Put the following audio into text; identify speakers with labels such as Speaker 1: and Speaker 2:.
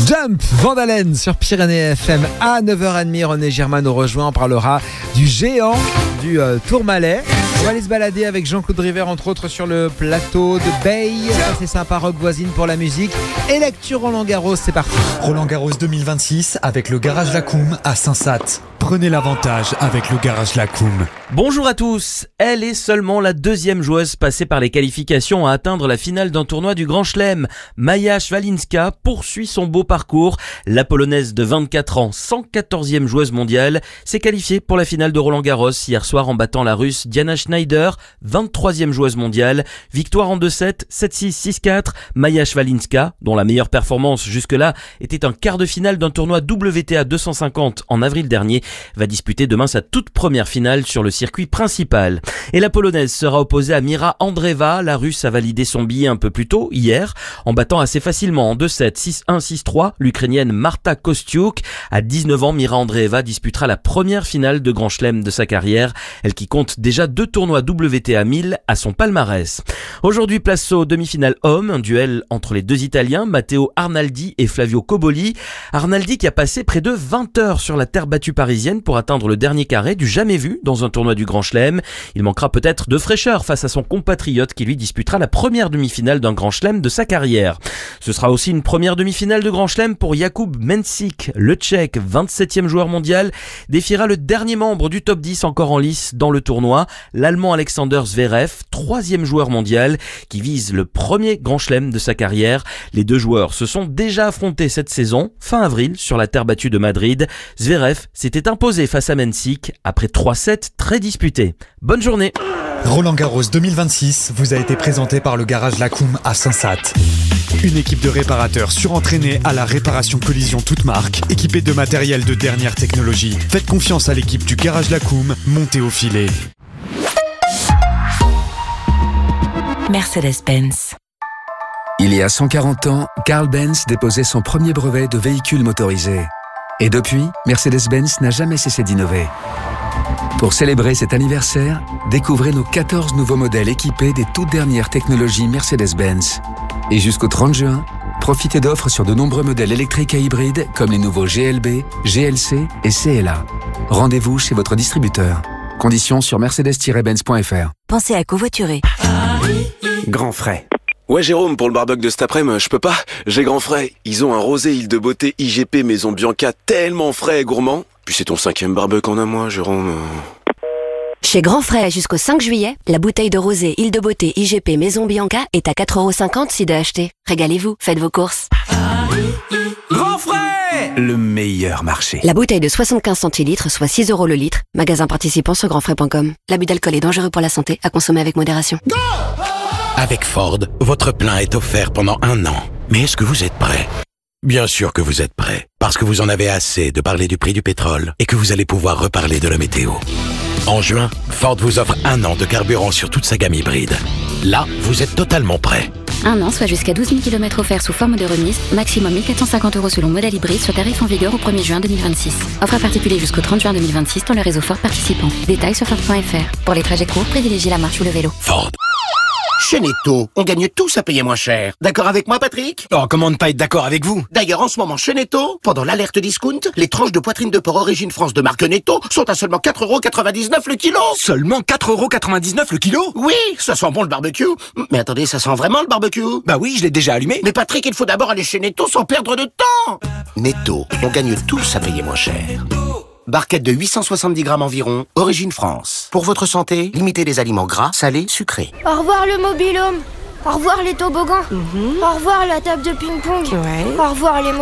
Speaker 1: Jump, Vandalen sur Pyrénées FM à 9h30. René Girman nous rejoint. On parlera du géant du Tourmalet. On va aller se balader avec Jean-Claude River, entre autres, sur le plateau de Bay. C'est sympa, rock voisine pour la musique. Et lecture Roland-Garros, c'est parti.
Speaker 2: Roland-Garros 2026 avec le Garage Lacombe à Saint-Sath. Prenez l'avantage avec le Garage Lacombe.
Speaker 3: Bonjour à tous. Elle est seulement la deuxième joueuse passée par les qualifications à atteindre la finale d'un tournoi du Grand Chelem. Maja Swalinska poursuit son beau parcours. La Polonaise de 24 ans, 114e joueuse mondiale, s'est qualifiée pour la finale de Roland-Garros hier soir en battant la Russe Diana Schneider, 23e joueuse mondiale. Victoire en 2-7, 7-6, 6-4. Maja Swalinska, dont la meilleure performance jusque-là était un quart de finale d'un tournoi WTA 250 en avril dernier, va disputer demain sa toute première finale sur le circuit principal. Et la Polonaise sera opposée à Mira Andreeva. La Russe a validé son billet un peu plus tôt, hier, en battant assez facilement en 2-7, 6-1, 6-3 l'Ukrainienne Marta Kostyuk. À 19 ans, Mira Andreeva disputera la première finale de Grand Chelem de sa carrière, elle qui compte déjà 2 tournois WTA 1000 à son palmarès. Aujourd'hui, place aux demi-finales hommes, un duel entre les deux Italiens, Matteo Arnaldi et Flavio Cobolli. Arnaldi qui a passé près de 20 heures sur la terre battue parisienne pour atteindre le dernier carré, du jamais vu dans un tournoi du Grand Chelem. Il manquera peut-être de fraîcheur face à son compatriote qui lui disputera la première demi-finale d'un Grand Chelem de sa carrière. Ce sera aussi une première demi-finale de Grand Chelem pour Jakub Mensik. Le Tchèque, 27e joueur mondial, défiera le dernier membre du top 10 encore en lice dans le tournoi, l'Allemand Alexander Zverev, 3e joueur mondial, qui vise le premier Grand Chelem de sa carrière. Les deux joueurs se sont déjà affrontés cette saison, fin avril, sur la terre battue de Madrid. Zverev s'était imposé face à Mensik après 3 sets très disputés. Bonne journée.
Speaker 2: Roland-Garros 2026 vous a été présenté par le Garage Lacombe à Saint-Sath. Une équipe de réparateurs surentraînés à la réparation collision toute marque, équipée de matériel de dernière technologie. Faites confiance à l'équipe du Garage Lacombe, montée au filet.
Speaker 4: Mercedes-Benz.
Speaker 5: Il y a 140 ans, Carl Benz déposait son premier brevet de véhicule motorisé. Et depuis, Mercedes-Benz n'a jamais cessé d'innover. Pour célébrer cet anniversaire, découvrez nos 14 nouveaux modèles équipés des toutes dernières technologies Mercedes-Benz. Et jusqu'au 30 juin, profitez d'offres sur de nombreux modèles électriques et hybrides comme les nouveaux GLB, GLC et CLA. Rendez-vous chez votre distributeur. Conditions sur mercedes-benz.fr.
Speaker 4: Pensez à covoiturer.
Speaker 6: Grand frais. Ouais Jérôme, pour le barbecue de cet après-midi, je peux pas. J'ai grand frais. Ils ont un rosé île de beauté IGP Maison Bianca tellement frais et gourmand. Puis c'est ton 5e barbecue en un mois, Jérôme.
Speaker 7: Chez Grand Frais, jusqu'au 5 juillet, la bouteille de rosé île de beauté IGP Maison Bianca est à 4,50€ si de acheter. Régalez-vous, faites vos courses.
Speaker 6: Grand frais, le meilleur marché.
Speaker 7: La bouteille de 75 centilitres, soit 6€ le litre. Magasin participant sur grandfrais.com. L'abus d'alcool est dangereux pour la santé, à consommer avec modération.
Speaker 8: Avec Ford, votre plein est offert pendant 1 an. Mais est-ce que vous êtes prêt ? Bien sûr que vous êtes prêt, parce que vous en avez assez de parler du prix du pétrole et que vous allez pouvoir reparler de la météo. En juin, Ford vous offre 1 an de carburant sur toute sa gamme hybride. Là, vous êtes totalement prêt.
Speaker 9: 1 an, soit jusqu'à 12 000 km offerts sous forme de remise, maximum 1 450€ selon modèle hybride sur tarif en vigueur au 1er juin 2026. Offre à particulier jusqu'au 30 juin 2026 dans le réseau Ford participant. Détails sur Ford.fr. Pour les trajets courts, privilégiez la marche ou le vélo.
Speaker 8: Ford.
Speaker 10: Chez Netto, on gagne tous à payer moins cher. D'accord avec moi, Patrick ?
Speaker 8: Oh, comment ne pas être d'accord avec vous ?
Speaker 10: D'ailleurs, en ce moment, chez Netto, pendant l'alerte discount, les tranches de poitrine de porc origine France de marque Netto sont à seulement 4,99€ le kilo.
Speaker 8: Seulement 4,99€ le kilo ?
Speaker 10: Oui, ça sent bon le barbecue. Mais attendez, ça sent vraiment le barbecue ?
Speaker 8: Bah oui, je l'ai déjà allumé.
Speaker 10: Mais Patrick, il faut d'abord aller chez Netto sans perdre de temps. Netto, on gagne tous à payer moins cher. Barquette de 870 grammes environ, origine France. Pour votre santé, limitez les aliments gras, salés, sucrés.
Speaker 11: Au revoir le mobil-home. Au revoir les toboggans. Au revoir la table de ping-pong. Au revoir les